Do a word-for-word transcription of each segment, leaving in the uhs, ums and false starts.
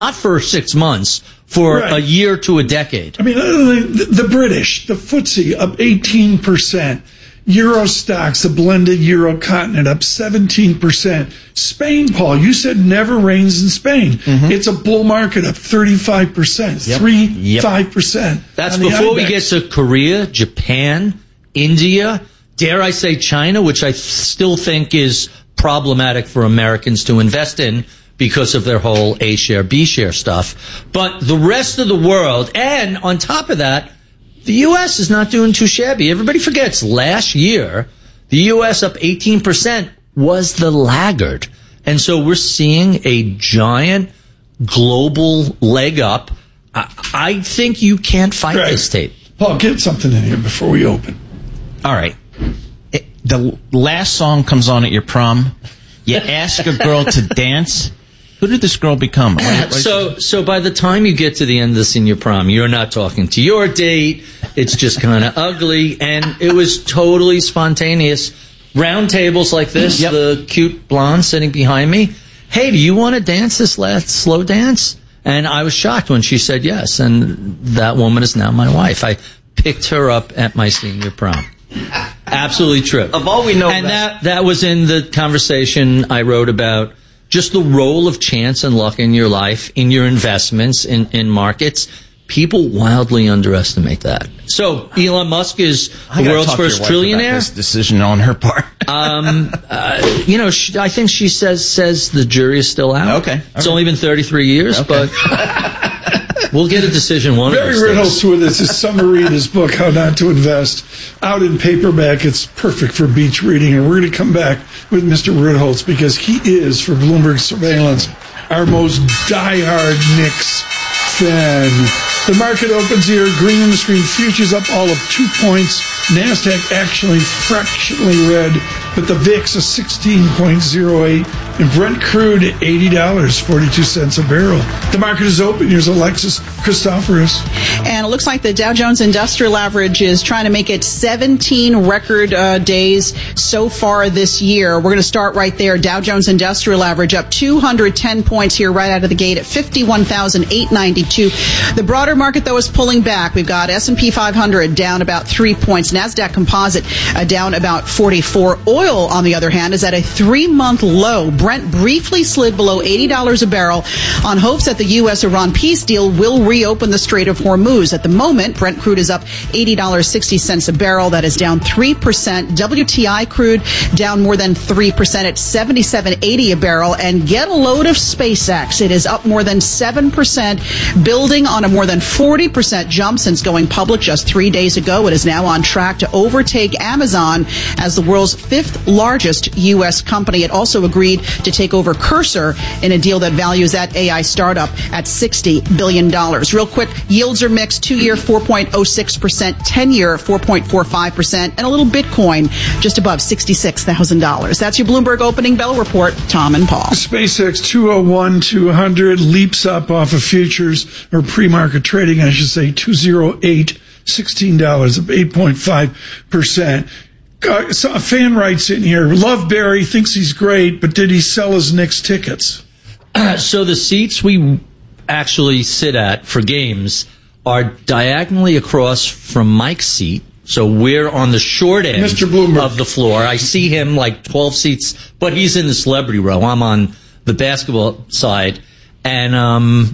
not for six months, for Right. a year to a decade. I mean, the, the British, the F T S E up eighteen percent. Euro stocks, the blended Euro continent, up seventeen percent. Spain, Paul, you said never rains in Spain. Mm-hmm. It's a bull market, up thirty-five percent, Yep. three, Yep. five percent. That's before we get to Korea, Japan, India, dare I say China, which I still think is problematic for Americans to invest in because of their whole A share, B share stuff. But the rest of the world, and on top of that, the U S is not doing too shabby. Everybody forgets last year, the U S up eighteen percent was the laggard. And so we're seeing a giant global leg up. I, I think you can't fight Right. this tape. Paul, get something in here before we open. All right. It, the last song comes on at your prom. You ask a girl to dance. Who did this girl become? What- what- So, so by the time you get to the end of the senior prom, you're not talking to your date. It's just kind of ugly, and it was totally spontaneous. Round tables like this, Yep. the cute blonde sitting behind me. Hey, do you want to dance this last slow dance? And I was shocked when she said yes, and that woman is now my wife. I picked her up at my senior prom. Absolutely true. Of all we know, and that that was in the conversation I wrote about. Just the role of chance and luck in your life, in your investments, in, in markets. People wildly underestimate that. So Elon Musk is I the gotta world's talk to your first wife about trillionaire. this decision on her part. um, uh, you know, she, I think she says says the jury is still out. Okay. It's All only been thirty-three years, Okay. but we'll get a decision one Barry of those Ritholtz days. with us. His summary in his book, How Not to Invest, out in paperback. It's perfect for beach reading. And we're going to come back with Mister Ritholtz because he is, for Bloomberg Surveillance, our most diehard Knicks fan. The market opens here. Green on the screen. Futures up all of two points. NASDAQ actually fractionally red, but the V I X is sixteen point oh eight. And Brent crude at eighty dollars and forty-two cents a barrel. The market is open. Here's Alexis Christoforous. And it looks like the Dow Jones Industrial Average is trying to make it seventeen record uh, days so far this year. We're going to start right there. Dow Jones Industrial Average up two hundred ten points here right out of the gate at fifty-one thousand eight hundred ninety-two. The broader market, though, is pulling back. We've got S and P five hundred down about three points. NASDAQ Composite uh, down about forty-four. Oil, on the other hand, is at a three-month low. Brent briefly slid below eighty dollars a barrel on hopes that the U S Iran peace deal will reopen the Strait of Hormuz. At the moment, Brent crude is up eighty dollars and sixty cents a barrel. That is down three percent. W T I crude down more than three percent at seventy-seven eighty a barrel. And get a load of SpaceX. It is up more than seven percent, building on a more than forty percent jump since going public just three days ago. It is now on track to overtake Amazon as the world's fifth largest U S company. It also agreed to take over Cursor in a deal that values that A I startup at sixty billion dollars. Real quick, yields are mixed. Two-year, four point oh six percent. Ten-year, four point four five percent. And a little Bitcoin just above sixty-six thousand dollars. That's your Bloomberg Opening Bell Report. Tom and Paul. SpaceX two oh one two hundred leaps up off of futures, or pre-market trading, I should say, two oh eight, sixteen dollars, up eight point five percent. Uh, so a fan writes in here, love Barry, thinks he's great, but did he sell his Knicks tickets? Uh, so the seats we actually sit at for games are diagonally across from Mike's seat. So we're on the short end Mister Bloomberg. of the floor. I see him like twelve seats, but he's in the celebrity row. I'm on the basketball side. And um,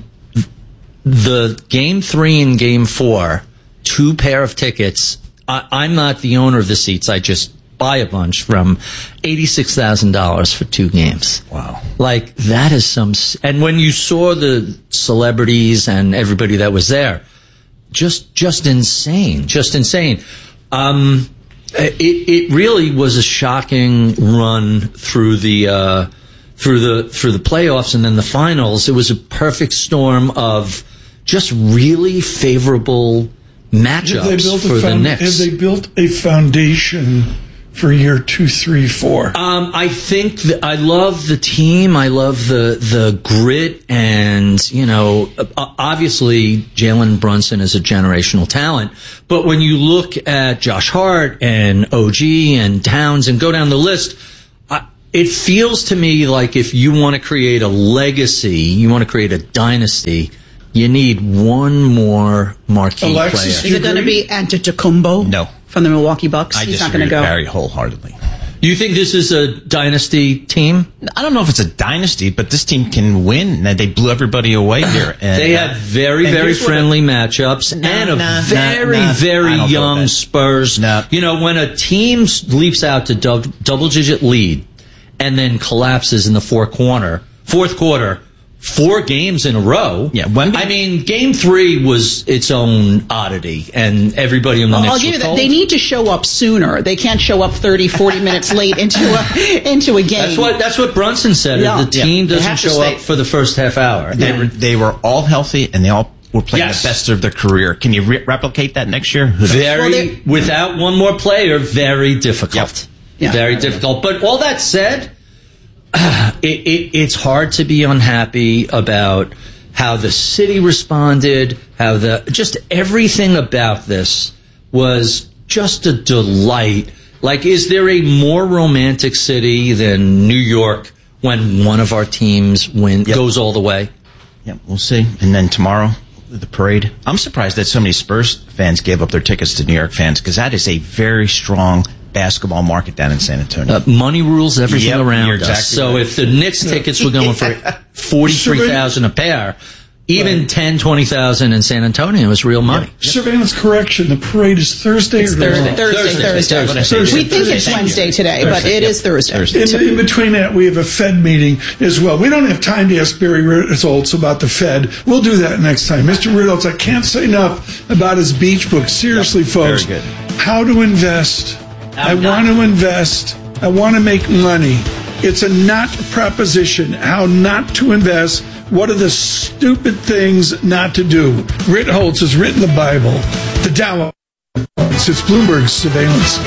the game three and game four, two pair of tickets. I, I'm not the owner of the seats. I just buy a bunch from eighty-six thousand dollars for two games. Wow. Like, that is some... And when you saw the celebrities and everybody that was there, just just insane. Just insane. Um, it, it really was a shocking run through the... Uh, through the through the playoffs and then the finals. It was a perfect storm of just really favorable matchups for the found, Knicks. have they built a foundation for year two, three, four? Um, I think that I love the team. I love the the grit, and you know, obviously Jalen Brunson is a generational talent. But when you look at Josh Hart and O G and Towns and go down the list, I, it feels to me like if you want to create a legacy, you want to create a dynasty, you need one more marquee Alexis, player. Is it going to be Antetokounmpo? No. From the Milwaukee Bucks? I He's not disagree going to go. very wholeheartedly. You think this is a dynasty team? I don't know if it's a dynasty, but this team can win. They blew everybody away here. And, They uh, have very, and very here's what friendly it- matchups No, and a no, very, no, no. I very don't go young with that. Spurs. No. You know, when a team leaps out to dub- double-digit lead and then collapses in the fourth quarter, fourth quarter, four games in a row. Yeah, Wemby- I mean, game three was its own oddity, and everybody in the Well, Knicks I'll give were you that. told. They need to show up sooner. They can't show up thirty, forty minutes late into a into a game. That's what that's what Brunson said. Yeah. The team Yeah. They doesn't have to show stay- up for the first half hour. They And- were, they were all healthy, and they all were playing Yes. the best of their career. Can you re- replicate that next year? Who knows? Very, Well, they- without one more player, very difficult. Yeah. Very difficult. But all that said, it, it, it's hard to be unhappy about how the city responded, how the, just everything about this was just a delight. Like, is there a more romantic city than New York when one of our teams win, Yep. goes all the way? Yeah, we'll see. And then tomorrow, the parade. I'm surprised that so many Spurs fans gave up their tickets to New York fans, because that is a very strong basketball market down in San Antonio. Uh, money rules everything Yep, around you're us. exactly So right. if the Knicks tickets were going for forty-three thousand a pair, even Right. ten, twenty thousand in San Antonio is real money. Surveillance correction. The parade is Thursday or Thursday. tomorrow? Thursday. Thursday. Thursday. That's what I said. Thursday. We think it's Thank you. Wednesday today, but Thursday. it Yep. is Thursday. Thursday. In, in between that, we have a Fed meeting as well. We don't have time to ask Barry Ritholtz about the Fed. We'll do that next time. Mister Ritholtz, I can't say enough about his beach book. Seriously, Yep, folks. very good. How to invest. I not. want to invest. I want to make money. It's a not proposition. How not to invest. What are the stupid things not to do? Ritholtz has written the Bible. The Dow. It's Bloomberg Surveillance.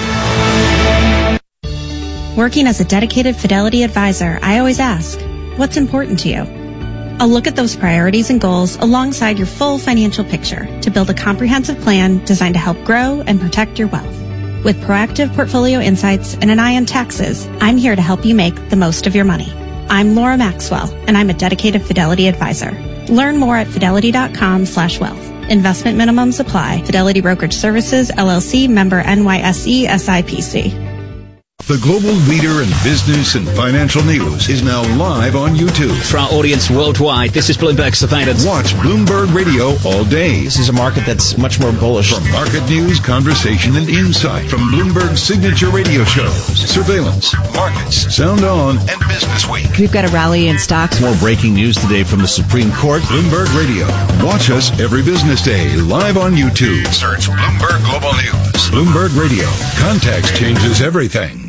Working as a dedicated Fidelity advisor, I always ask, what's important to you? I'll look at those priorities and goals alongside your full financial picture to build a comprehensive plan designed to help grow and protect your wealth. With proactive portfolio insights and an eye on taxes, I'm here to help you make the most of your money. I'm Laura Maxwell, and I'm a dedicated Fidelity advisor. Learn more at fidelity.com slash wealth. Investment minimums apply. Fidelity Brokerage Services, L L C, member N Y S E, S I P C. The global leader in business and financial news is now live on YouTube. For our audience worldwide, this is Bloomberg Surveillance. Watch Bloomberg Radio all day. This is a market that's much more bullish. For market news, conversation, and insight from Bloomberg's signature radio shows, Surveillance, Markets, Sound On, and Business Week. We've got a rally in stocks. More breaking news today from the Supreme Court. Bloomberg Radio. Watch us every business day live on YouTube. Search Bloomberg Global News. Bloomberg Radio. Context changes everything.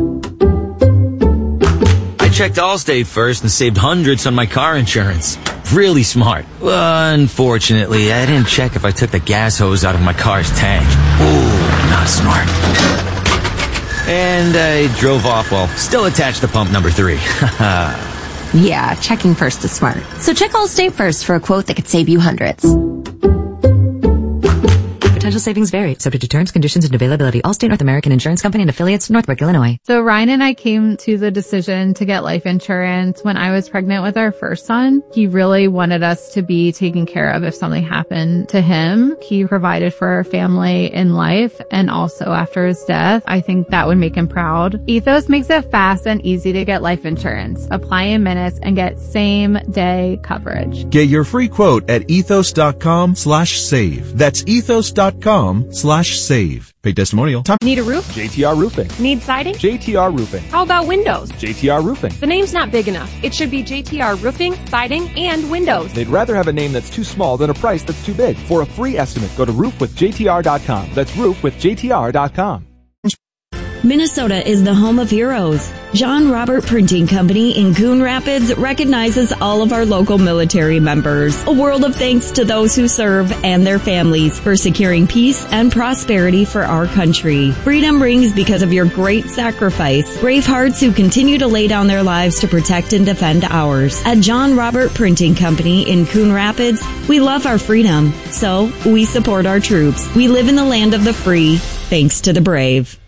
I checked Allstate first and saved hundreds on my car insurance. Really smart. Unfortunately, I didn't check if I took the gas hose out of my car's tank. Ooh, not smart. And I drove off while still attached to pump number three. Yeah, checking first is smart. So check Allstate first for a quote that could save you hundreds. Potential savings vary, subject to terms, conditions, and availability. Allstate North American Insurance Company and affiliates, Northbrook, Illinois. So Ryan and I came to the decision to get life insurance when I was pregnant with our first son. He really wanted us to be taken care of if something happened to him. He provided for our family in life and also after his death. I think that would make him proud. Ethos makes it fast and easy to get life insurance. Apply in minutes and get same day coverage. Get your free quote at ethos.com slash save. That's ethos.com slash save. Pay testimonial. Tom- Need a roof? J T R Roofing. Need siding? J T R Roofing. How about windows? J T R Roofing. The name's not big enough. It should be J T R Roofing, Siding, and Windows. They'd rather have a name that's too small than a price that's too big. For a free estimate, go to roof with J T R dot com. That's roof with J T R dot com. Minnesota is the home of heroes. John Robert Printing Company in Coon Rapids recognizes all of our local military members. A world of thanks to those who serve and their families for securing peace and prosperity for our country. Freedom rings because of your great sacrifice. Brave hearts who continue to lay down their lives to protect and defend ours. At John Robert Printing Company in Coon Rapids, we love our freedom, so we support our troops. We live in the land of the free, thanks to the brave.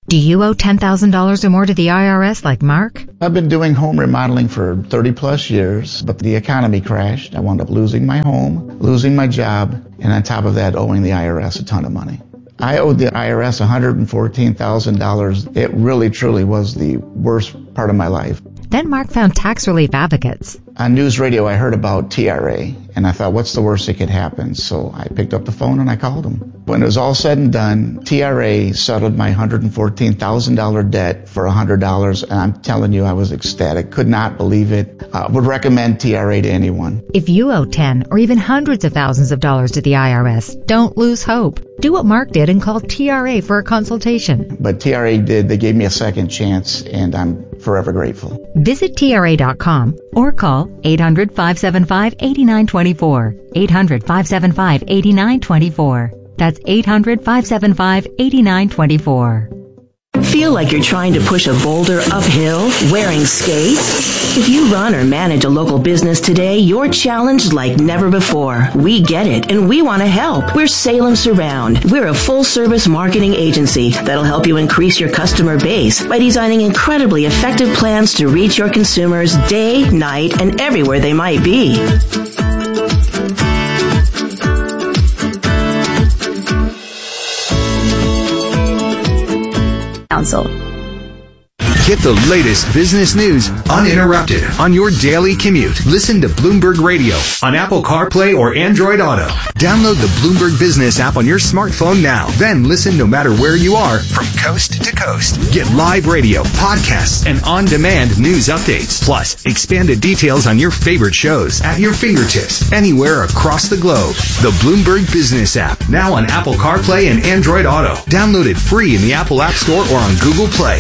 Do you owe ten thousand dollars or more to the I R S like Mark? I've been doing home remodeling for thirty plus years, but the economy crashed. I wound up losing my home, losing my job, and on top of that, owing the I R S a ton of money. I owed the I R S one hundred fourteen thousand dollars. It really, truly was the worst part of my life. Then Mark found tax relief advocates. On news radio, I heard about T R A, and I thought, what's the worst that could happen? So I picked up the phone and I called them. When it was all said and done, T R A settled my one hundred fourteen thousand dollars debt for one hundred dollars, and I'm telling you, I was ecstatic. Could not believe it. I would recommend T R A to anyone. If you owe ten or even hundreds of thousands of dollars to the I R S, don't lose hope. Do what Mark did and call T R A for a consultation. But T R A did. They gave me a second chance, and I'm forever grateful. Visit T R A dot com or call eight hundred, five seven five, eight nine two four. eight hundred, five seven five, eight nine two four. That's eight hundred, five seven five, eight nine two four. Feel like you're trying to push a boulder uphill wearing skates? If you run or manage a local business today, you're challenged like never before. We get it, and we want to help. We're Salem Surround. We're a full-service marketing agency that'll help you increase your customer base by designing incredibly effective plans to reach your consumers day, night, and everywhere they might be. Council. Get the latest business news uninterrupted on your daily commute. Listen to Bloomberg Radio on Apple CarPlay or Android Auto. Download the Bloomberg Business app on your smartphone now. Then listen no matter where you are from coast to coast. Get live radio, podcasts, and on-demand news updates. Plus, expanded details on your favorite shows at your fingertips anywhere across the globe. The Bloomberg Business app, now on Apple CarPlay and Android Auto. Download it free in the Apple App Store or on Google Play.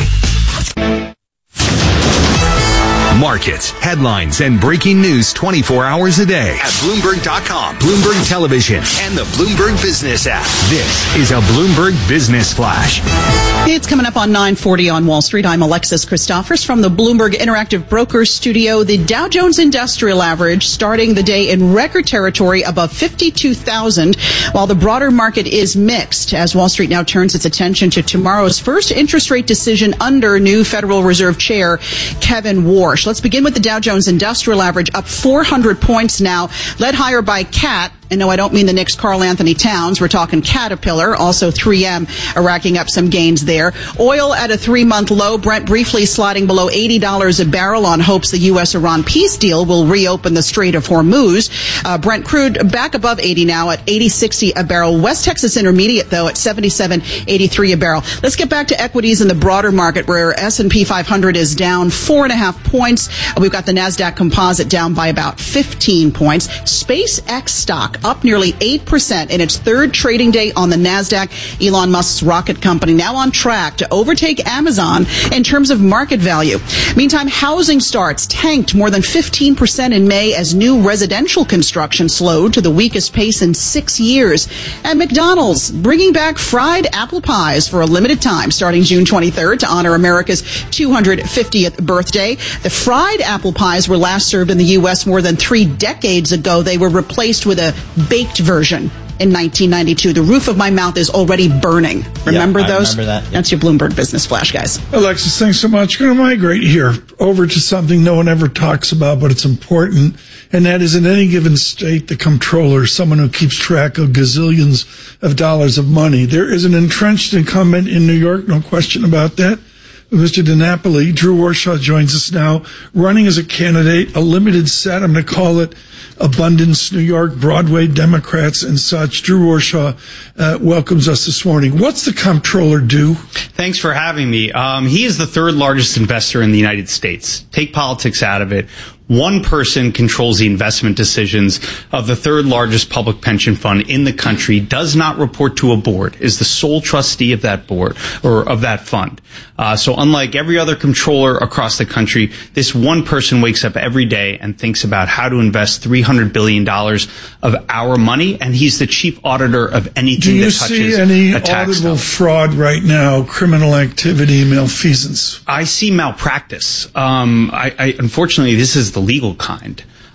Markets, headlines, and breaking news twenty-four hours a day at Bloomberg dot com, Bloomberg Television, and the Bloomberg Business app. This is a Bloomberg Business Flash. It's coming up on nine forty on Wall Street. I'm Alexis Christophers from the Bloomberg Interactive Brokers Studio. The Dow Jones Industrial Average starting the day in record territory above fifty-two thousand, while the broader market is mixed as Wall Street now turns its attention to tomorrow's first interest rate decision under new Federal Reserve Chair Kevin Warsh. Let's begin with the Dow Jones Industrial Average up four hundred points now, led higher by C A T. And no, I don't mean the Knicks' Karl Anthony Towns. We're talking Caterpillar, also three M, are racking up some gains there. Oil at a three-month low. Brent briefly sliding below eighty dollars a barrel on hopes the U S Iran peace deal will reopen the Strait of Hormuz. Uh, Brent crude back above eighty now at eighty sixty a barrel. West Texas Intermediate, though, at seventy-seven eighty-three a barrel. Let's get back to equities in the broader market where S and P five hundred is down four and a half points. We've got the NASDAQ Composite down by about fifteen points. SpaceX stock up nearly eight percent in its third trading day on the NASDAQ. Elon Musk's rocket company now on track to overtake Amazon in terms of market value. Meantime, housing starts tanked more than fifteen percent in May as new residential construction slowed to the weakest pace in six years. And McDonald's bringing back fried apple pies for a limited time starting June twenty-third to honor America's two hundred fiftieth birthday. The fried apple pies were last served in the U S more than three decades ago. They were replaced with a baked version in nineteen ninety-two. The roof of my mouth is already burning. Remember yeah, I those? Remember that. Yep. That's your Bloomberg Business Flash, guys. Alexis, thanks so much. We're going to migrate here over to something no one ever talks about, but it's important, and that is in any given state, the comptroller, someone who keeps track of gazillions of dollars of money. There is an entrenched incumbent in New York, no question about that. Mister DiNapoli. Drew Warshaw joins us now, running as a candidate, a limited set. I'm going to call it Abundance New York, Broadway Democrats and such. Drew Warshaw uh, welcomes us this morning. What's the comptroller do? Thanks for having me. Um, he is the third largest investor in the United States. Take politics out of it. One person controls the investment decisions of the third largest public pension fund in the country, does not report to a board, is the sole trustee of that board or of that fund. Uh, so unlike every other comptroller across the country, this one person wakes up every day and thinks about how to invest three hundred billion dollars of our money, and he's the chief auditor of anything that touches a tax. Do you see any audible fraud right now, criminal activity, malfeasance? I see malpractice. Um, I, I, unfortunately, this is the legal kind.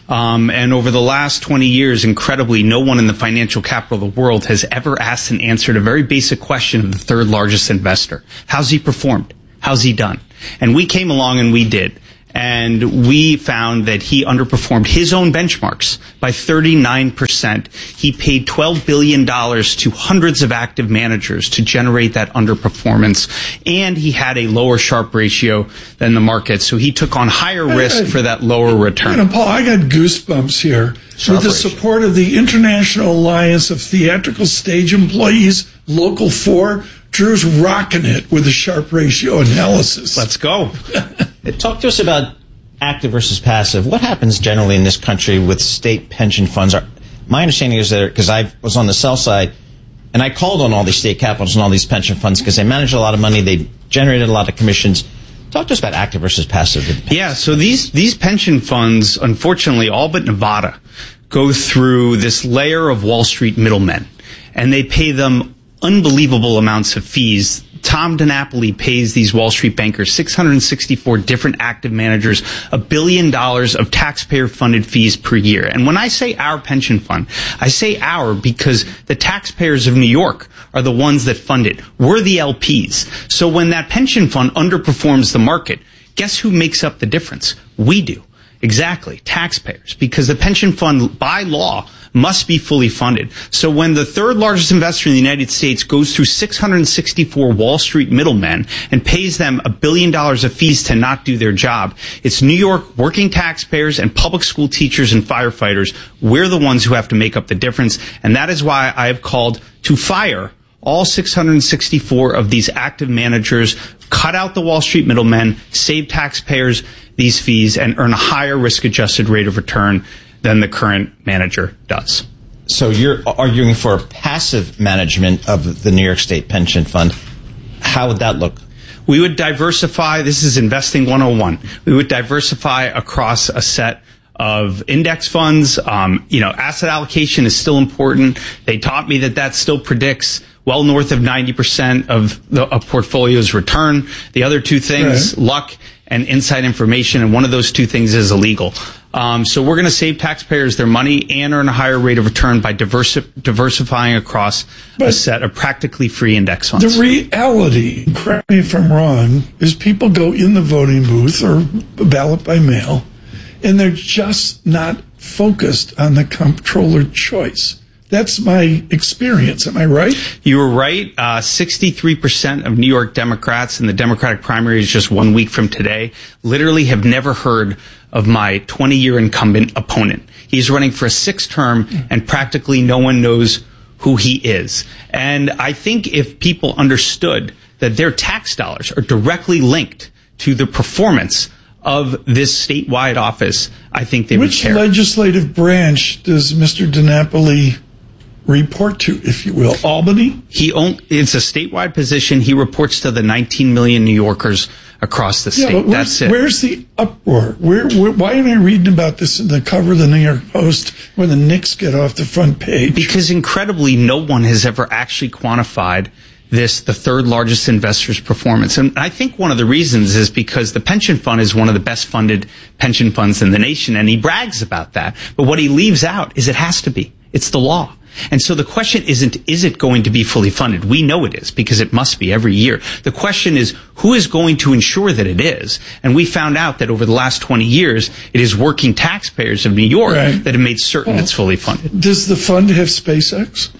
Um, and over the last twenty years, incredibly, no one in the financial capital of the world has ever asked and answered a very basic question of the third largest investor. How's he performed? How's he done? And we came along and we did. And we found that he underperformed his own benchmarks by thirty-nine percent. He paid twelve billion dollars to hundreds of active managers to generate that underperformance. And he had a lower Sharpe ratio than the market. So he took on higher risk for that lower return. You know, Paul, I got goosebumps here. Sharpe With the ratio. support of the International Alliance of Theatrical Stage Employees, Local four, Drew's rocking it with the Sharpe ratio analysis. Let's go. Talk to us about active versus passive. What happens generally in this country with state pension funds? Are, my understanding is that, because I was on the sell side, and I called on all these state capitals and all these pension funds because they manage a lot of money, they generated a lot of commissions. Talk to us about active versus passive. Yeah, so these, these pension funds, unfortunately, all but Nevada, go through this layer of Wall Street middlemen, and they pay them unbelievable amounts of fees. Tom DiNapoli pays these Wall Street bankers, six hundred sixty-four different active managers, a billion dollars of taxpayer-funded fees per year. And when I say our pension fund, I say our because the taxpayers of New York are the ones that fund it. We're the L Ps. So when that pension fund underperforms the market, guess who makes up the difference? We do. Exactly. Taxpayers. Because the pension fund, by law, must be fully funded. So when the third largest investor in the United States goes through six hundred sixty-four Wall Street middlemen and pays them a billion dollars of fees to not do their job, it's New York working taxpayers and public school teachers and firefighters. We're the ones who have to make up the difference. And that is why I have called to fire all six hundred sixty-four of these active managers, cut out the Wall Street middlemen, save taxpayers these fees, and earn a higher risk-adjusted rate of return than the current manager does. So you're arguing for passive management of the New York State Pension Fund. How would that look? We would diversify. This is Investing one oh one. We would diversify across a set of index funds. Um, you know, asset allocation is still important. They taught me that that still predicts well north of ninety percent of the a portfolio's return. The other two things, right, luck and inside information, and one of those two things is illegal. Um, so we're going to save taxpayers their money and earn a higher rate of return by diversi- diversifying across but a set of practically free index funds. The reality, correct me if I'm wrong, is people go in the voting booth or ballot by mail, and they're just not focused on the comptroller choice. That's my experience. Am I right? You were right. Uh, sixty-three percent of New York Democrats in the Democratic primaries just one week from today literally have never heard of my twenty-year incumbent opponent. He's running for a sixth term, and practically no one knows who he is. And I think if people understood that their tax dollars are directly linked to the performance of this statewide office, I think they would care. Which legislative branch does Mister DiNapoli report to, if you will? Albany? He own, it's a statewide position. He reports to the nineteen million New Yorkers across the state. Yeah, but That's it. Where's the uproar? Where, where, why am I reading about this in the cover of the New York Post when the Knicks get off the front page? Because incredibly, no one has ever actually quantified this, the third largest investor's performance. And I think one of the reasons is because the pension fund is one of the best funded pension funds in the nation, and he brags about that. But what he leaves out is it has to be. It's the law. And so the question isn't, is it going to be fully funded? We know it is, because it must be every year. The question is, who is going to ensure that it is? And we found out that over the last twenty years, it is working taxpayers of New York right. that have made certain well, it's fully funded. Does the fund have SpaceX?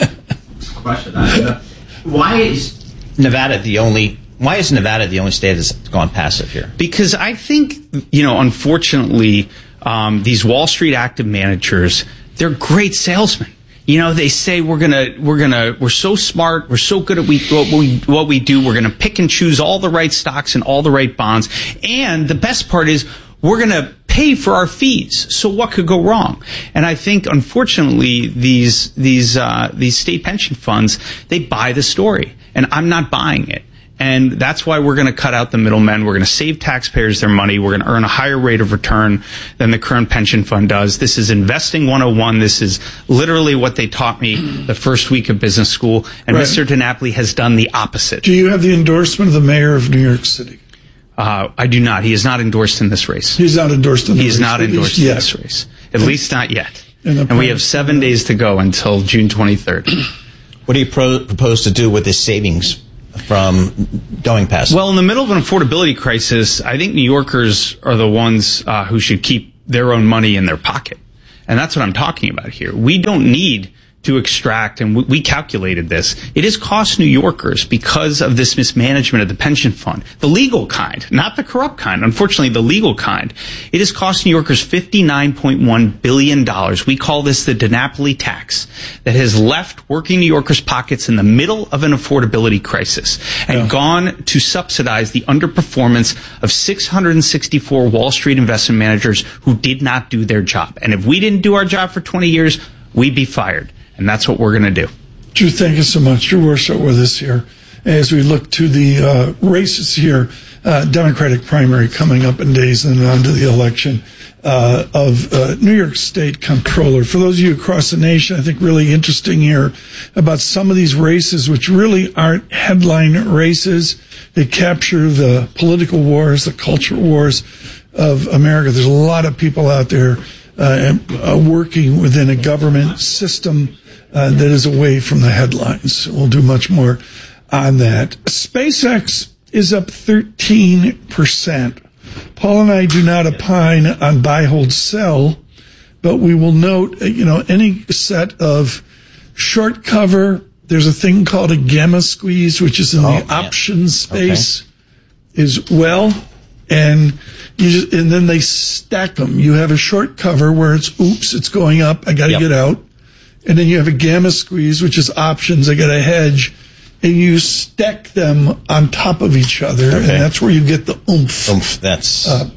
Question. I Why is Nevada the only? Why is Nevada the only state that's gone passive here? Because I think, you know, unfortunately, um, these Wall Street active managers, they're great salesmen. You know, they say we're gonna, we're gonna, we're so smart, we're so good at we, what we, what we do. We're gonna pick and choose all the right stocks and all the right bonds. And the best part is, we're gonna pay for our fees. So what could go wrong? And I think, unfortunately, these these uh, these state pension funds, they buy the story, and I'm not buying it. And that's why we're going to cut out the middlemen. We're going to save taxpayers their money. We're going to earn a higher rate of return than the current pension fund does. This is Investing one oh one. This is literally what they taught me the first week of business school. And right. Mister DiNapoli has done the opposite. Do you have the endorsement of the mayor of New York City? Uh, I do not. He is not endorsed in this race. He's not endorsed in he the race. He is not endorsed in this race. At least not yet. And we have seven days to go until June twenty-third. What do you pro- propose to do with this savings from going past? Well, in the middle of an affordability crisis, I think New Yorkers are the ones uh, who should keep their own money in their pocket. And that's what I'm talking about here. We don't need to extract, and we calculated this, it has cost New Yorkers, because of this mismanagement of the pension fund, the legal kind, not the corrupt kind, unfortunately the legal kind, it has cost New Yorkers fifty-nine point one billion dollars. We call this the DiNapoli tax, that has left working New Yorkers' pockets in the middle of an affordability crisis and yeah. gone to subsidize the underperformance of six hundred sixty-four Wall Street investment managers who did not do their job. And if we didn't do our job for twenty years, we'd be fired. And that's what we're going to do. Drew, thank you so much. Drew Warsaw with us here as we look to the uh, races here, uh, Democratic primary coming up in days, and then on to the election uh, of uh, New York State Comptroller. For those of you across the nation, I think really interesting here about some of these races, which really aren't headline races. They capture the political wars, the cultural wars of America. There's a lot of people out there uh, uh, working within a government system Uh, that is away from the headlines. We'll do much more on that. SpaceX is up thirteen percent. Paul and I do not opine on buy, hold, sell, but we will note, you know, any set of short cover, there's a thing called a gamma squeeze, which is in oh, the man. options space okay. as well. And you just, and then they stack them. You have a short cover where it's, oops, it's going up. I got to yep. get out. And then you have a gamma squeeze, which is options. I got a hedge, and you stack them on top of each other, okay. and that's where you get the oomph. Oomph. That's uh,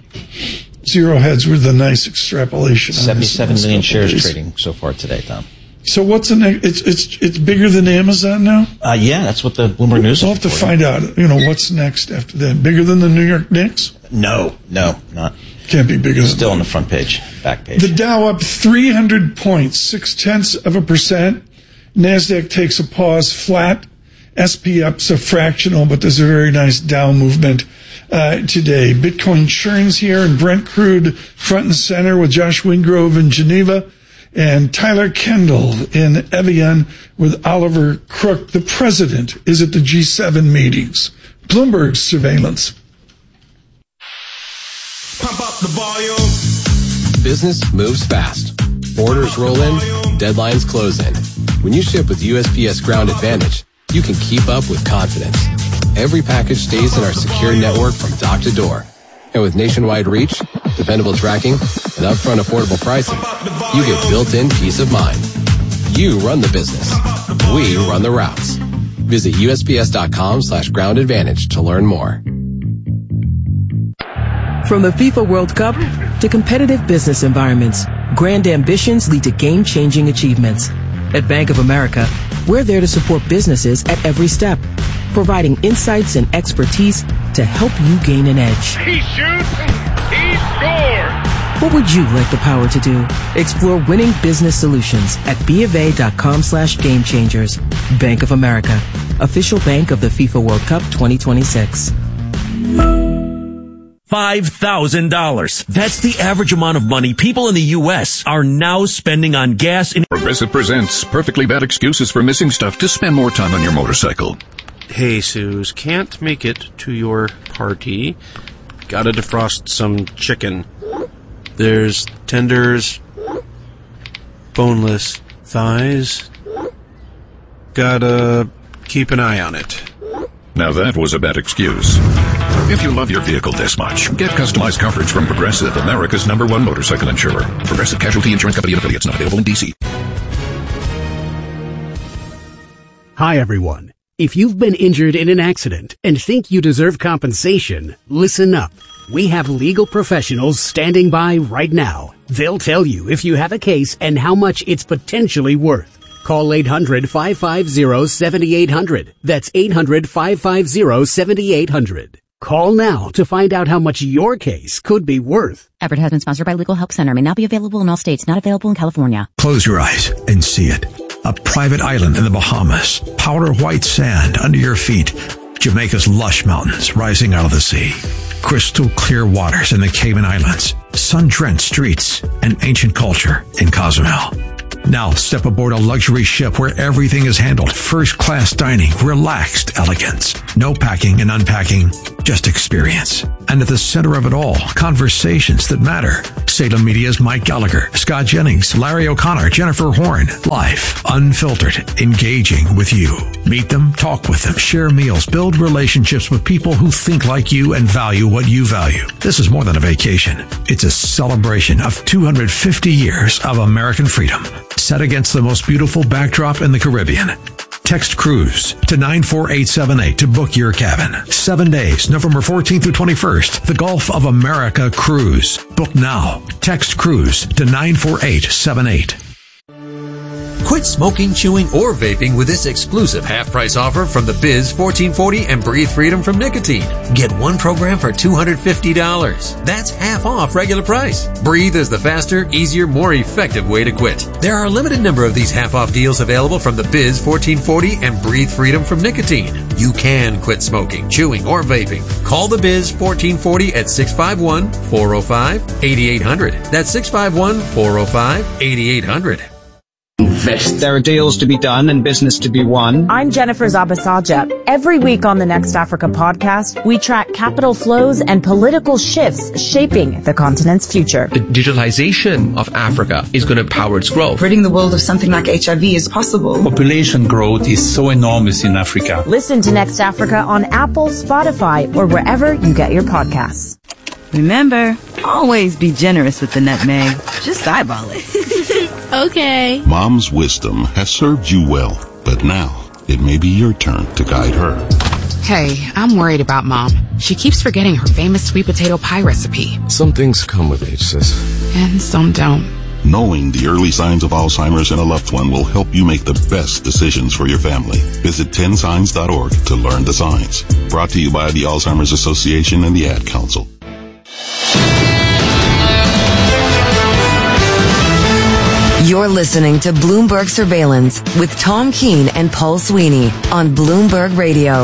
zero heads with a nice extrapolation. Seventy-seven million shares days. Trading so far today, Tom. So what's the next? It's it's it's bigger than Amazon now. Uh, yeah, that's what the Bloomberg News. We'll have to find out. You know what's next after that? Bigger than the New York Knicks? No, no, not. Can't be bigger than Still on the front page, back page. The Dow up three hundred points, six tenths of a percent. NASDAQ takes a pause, flat. S P up's a fractional, but there's a very nice Dow movement uh, today. Bitcoin churns here, and Brent crude front and center with Josh Wingrove in Geneva and Tyler Kendall in Evian with Oliver Crook. The president is at the G seven meetings. Bloomberg surveillance. Pump up the volume. Business moves fast. Orders roll in, deadlines close in. When you ship with U S P S Ground Advantage, you can keep up with confidence. Every package stays in our secure network from dock to door. And with nationwide reach, dependable tracking, and upfront affordable pricing, you get built-in peace of mind. You run the business. We run the routes. Visit U S P S dot com slash ground advantage to learn more. From the FIFA World Cup to competitive business environments, grand ambitions lead to game-changing achievements. At Bank of America, we're there to support businesses at every step, providing insights and expertise to help you gain an edge. He shoots, he scores! What would you like the power to do? Explore winning business solutions at BofA.com slash game changers. Bank of America, official bank of the FIFA World Cup twenty twenty-six. five thousand dollars. That's the average amount of money people in the U S are now spending on gas. In- Progressive presents perfectly bad excuses for missing stuff to spend more time on your motorcycle. Hey, Suze, can't make it to your party. Gotta defrost some chicken. There's tenders, boneless thighs. Gotta keep an eye on it. Now that was a bad excuse. If you love your vehicle this much, get customized coverage from Progressive, America's number one motorcycle insurer. Progressive Casualty Insurance Company and affiliates, not available in D C. Hi, everyone. If you've been injured in an accident and think you deserve compensation, listen up. We have legal professionals standing by right now. They'll tell you if you have a case and how much it's potentially worth. Call eight hundred, five five zero, seven eight zero zero. That's eight hundred, five five zero, seven eight zero zero. Call now to find out how much your case could be worth. Advertisement sponsored by Legal Help Center. May not be available in all states. Not available in California. Close your eyes and see it. A private island in the Bahamas. Powder white sand under your feet. Jamaica's lush mountains rising out of the sea. crystal clear waters in the Cayman Islands, sun-drenched streets, and ancient culture in Cozumel. Now step aboard a luxury ship where everything is handled. First-class dining, relaxed elegance. No packing and unpacking, just experience. And at the center of it all, conversations that matter. Salem Media's Mike Gallagher, Scott Jennings, Larry O'Connor, Jennifer Horn. Live, unfiltered, engaging with you. Meet them, talk with them, share meals, build relationships with people who think like you and value what you value. This is more than a vacation. It's a celebration of two hundred fifty years of American freedom, set against the most beautiful backdrop in the Caribbean. Text cruise to nine four eight seven eight to book your cabin. Seven days, November fourteenth through twenty-first. The Gulf of America Cruise. Book now. Text cruise to nine four eight seven eight. Quit smoking, chewing, or vaping with this exclusive half-price offer from the Biz fourteen forty and Breathe Freedom from Nicotine. Get one program for two hundred fifty dollars. That's half off regular price. Breathe is the faster, easier, more effective way to quit. There are a limited number of these half-off deals available from the Biz fourteen forty and Breathe Freedom from Nicotine. You can quit smoking, chewing, or vaping. Call the Biz fourteen forty at six five one, four oh five, eight eight hundred. That's six five one, four oh five, eight eight hundred. There are deals to be done and business to be won. I'm Jennifer Zabasaja. Every week on the Next Africa podcast, we track capital flows and political shifts shaping the continent's future. The digitalization of Africa is going to power its growth. Ridding the world of something like H I V is possible. Population growth is so enormous in Africa. Listen to Next Africa on Apple, Spotify, or wherever you get your podcasts. Remember, always be generous with the nutmeg. Just eyeball it. Okay. Mom's wisdom has served you well, but now it may be your turn to guide her. Hey, I'm worried about Mom. She keeps forgetting her famous sweet potato pie recipe. Some things come with age, sis. And some don't. Knowing the early signs of Alzheimer's in a loved one will help you make the best decisions for your family. Visit ten signs dot org to learn the signs. Brought to you by the Alzheimer's Association and the Ad Council. You're listening to Bloomberg Surveillance with Tom Keene and Paul Sweeney on Bloomberg Radio.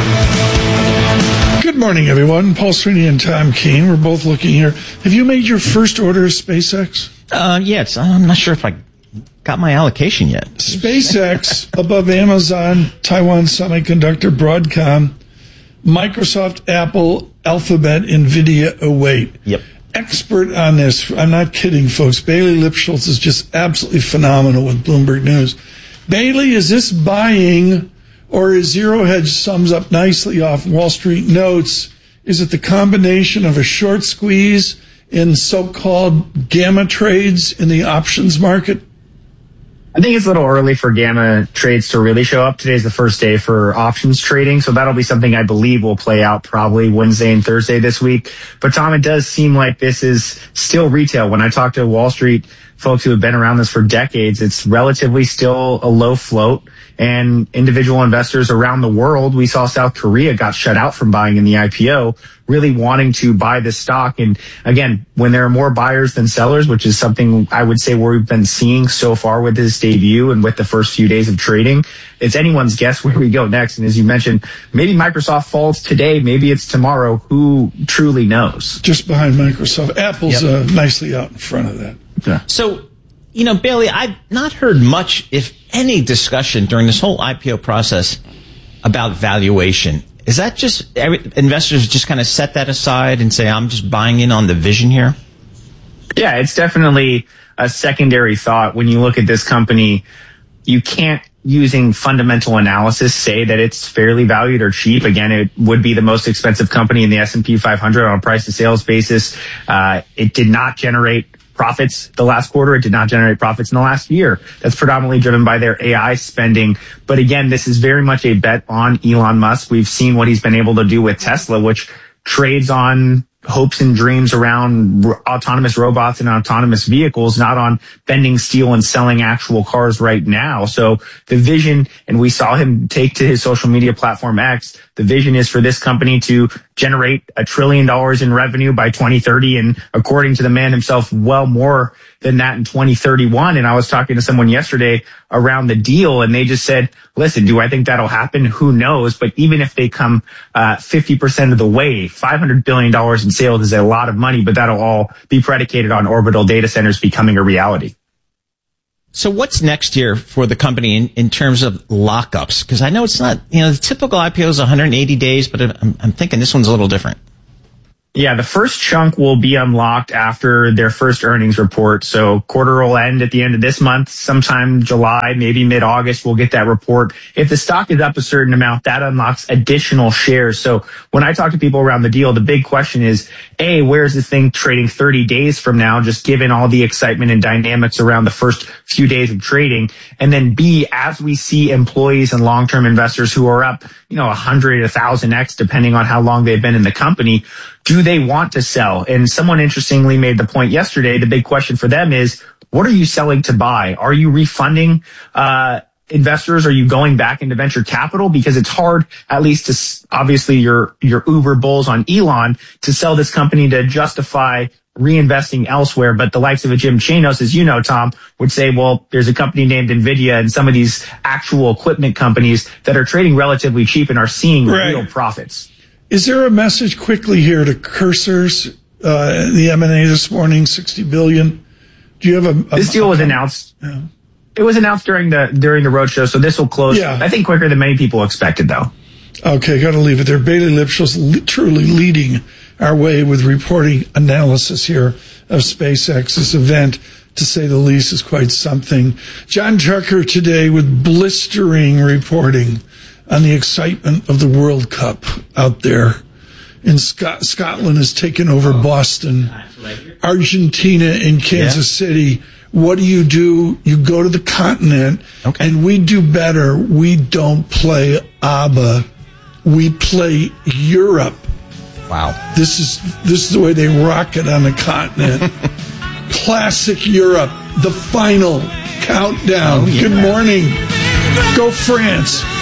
Good morning, everyone. Paul Sweeney and Tom Keene. We're both looking here. Have you made your first order of SpaceX? Uh, yeah, it's, I'm not sure if I got my allocation yet. SpaceX above Amazon, Taiwan Semiconductor, Broadcom, Microsoft, Apple, Alphabet, NVIDIA await. Yep. Expert on this. I'm not kidding, folks. Bailey Lipschultz is just absolutely phenomenal with Bloomberg News. Bailey, is this buying, or is Zero Hedge sums up nicely off Wall Street Notes? Is it the combination of a short squeeze in so-called gamma trades in the options market? I think it's a little early for gamma trades to really show up. Today's the first day for options trading, so that'll be something I believe will play out probably Wednesday and Thursday this week. But Tom, it does seem like this is still retail. When I talk to Wall Street folks who have been around this for decades, it's relatively still a low float. And individual investors around the world, we saw South Korea got shut out from buying in the I P O, really wanting to buy this stock. And again, when there are more buyers than sellers, which is something I would say we've been seeing so far with his debut and with the first few days of trading, it's anyone's guess where we go next. And as you mentioned, maybe Microsoft falls today, maybe it's tomorrow. Who truly knows? Just behind Microsoft. Apple's yep. uh, nicely out in front of that. Yeah. So, you know, Bailey, I've not heard much, if any, discussion during this whole I P O process about valuation. Is that just every, investors just kind of set that aside and say, I'm just buying in on the vision here? Yeah, it's definitely a secondary thought. When you look at this company, you can't, using fundamental analysis, say that it's fairly valued or cheap. Again, it would be the most expensive company in the S and P five hundred on a price to sales basis. Uh, it did not generate profits the last quarter. It did not generate profits in the last year. That's predominantly driven by their A I spending. But again, this is very much a bet on Elon Musk. We've seen what he's been able to do with Tesla, which trades on hopes and dreams around r- autonomous robots and autonomous vehicles, not on bending steel and selling actual cars right now. So the vision, and we saw him take to his social media platform X, The vision is for this company to generate a trillion dollars in revenue by twenty thirty. And according to the man himself, well more than that in twenty thirty-one. And I was talking to someone yesterday around the deal, and they just said, listen, do I think that'll happen? Who knows? But even if they come uh, fifty percent of the way, five hundred billion dollars in sales is a lot of money, but that'll all be predicated on orbital data centers becoming a reality. So what's next year for the company in, in terms of lockups? Because I know it's not, you know, the typical I P O is one hundred eighty days, but I'm, I'm thinking this one's a little different. Yeah, the first chunk will be unlocked after their first earnings report. So quarter will end at the end of this month, sometime July, maybe mid-August, we'll get that report. If the stock is up a certain amount, that unlocks additional shares. So when I talk to people around the deal, the big question is, A, where is this thing trading thirty days from now, just given all the excitement and dynamics around the first few days of trading? And then B, as we see employees and long-term investors who are up, you know, one hundred, one thousand X, depending on how long they've been in the company, do they want to sell? And someone interestingly made the point yesterday, the big question for them is, what are you selling to buy? Are you refunding uh investors? Are you going back into venture capital? Because it's hard, at least to, obviously your your Uber bulls on Elon, to sell this company to justify reinvesting elsewhere. But the likes of a Jim Chanos, as you know, Tom, would say, well, there's a company named NVIDIA and some of these actual equipment companies that are trading relatively cheap and are seeing right. real profits. Is there a message quickly here to Cursors, uh, the M and A this morning, sixty billion dollars? Do you have a, a This deal was announced. Yeah. It was announced during the during the roadshow, so this will close, yeah. I think, quicker than many people expected, though. Okay, got to leave it there. Bailey Lipschul's li- truly leading our way with reporting analysis here of SpaceX. This event, to say the least, is quite something. John Tucker today with blistering reporting on the excitement of the World Cup out there. In Scot- Scotland has taken over Boston. Argentina in Kansas yeah. City. What do you do? You go to the continent, okay. and we do better. We don't play ABBA. We play Europe. Wow. This is this is the way they rock it on the continent. Classic Europe, the final countdown. Oh, yeah. Good morning. Go France.